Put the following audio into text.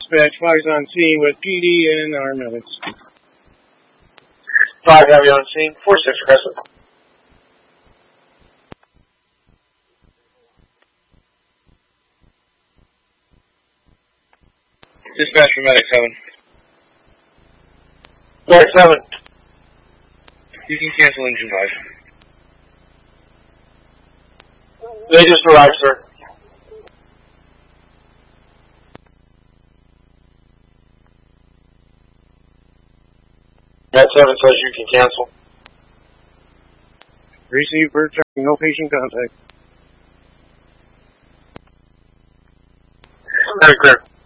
dispatch, 5's on scene with PD and our medics. 5 Heavy on scene, 4-6 aggressive. Dispatch for medic 7. Medic 7. You can cancel engine 5. They just arrived, sir. Med 7 says you can cancel. Receive bird tracking, no patient contact. Very clear.